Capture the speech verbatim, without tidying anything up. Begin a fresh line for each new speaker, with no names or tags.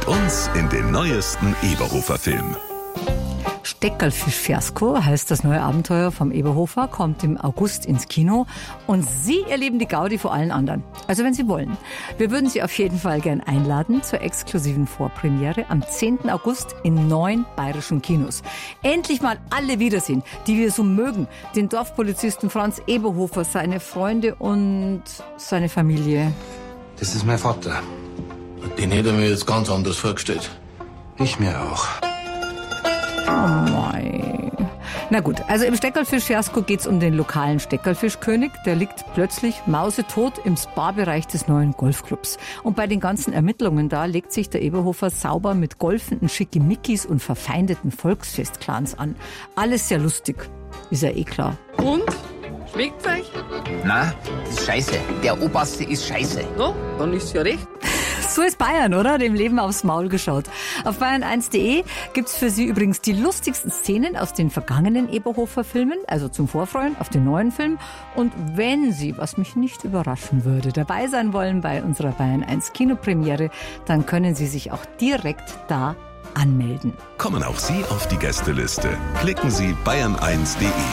mit uns in den neuesten Eberhofer-Film.
Steckerlfisch-Fiasko heißt das neue Abenteuer vom Eberhofer, kommt im August ins Kino und Sie erleben die Gaudi vor allen anderen. Also wenn Sie wollen. Wir würden Sie auf jeden Fall gern einladen zur exklusiven Vorpremiere am zehnten August in neun bayerischen Kinos. Endlich mal alle wiedersehen, die wir so mögen. Den Dorfpolizisten Franz Eberhofer, seine Freunde und seine Familie.
Das ist mein Vater.
Den hätte ich mir jetzt ganz anders vorgestellt.
Ich mir auch.
Oh mei. Na gut, also im Steckerlfisch-Fiasko geht's um den lokalen Steckerlfischkönig. Der liegt plötzlich mausetot im Spa-Bereich des neuen Golfclubs. Und bei den ganzen Ermittlungen da legt sich der Eberhofer sauber mit golfenden Schickimickis und verfeindeten Volksfestclans an. Alles sehr lustig, ist ja eh klar.
Und? Schmeckt's euch?
Na, das ist scheiße. Der Oberste ist scheiße.
No, dann ist ja recht.
So ist Bayern, oder? Dem Leben aufs Maul geschaut. Auf bayern eins punkt de gibt's für Sie übrigens die lustigsten Szenen aus den vergangenen Eberhofer-Filmen, also zum Vorfreuen auf den neuen Film. Und wenn Sie, was mich nicht überraschen würde, dabei sein wollen bei unserer Bayern eins Kinopremiere, dann können Sie sich auch direkt da anmelden.
Kommen auch Sie auf die Gästeliste. Klicken Sie bayern eins punkt de.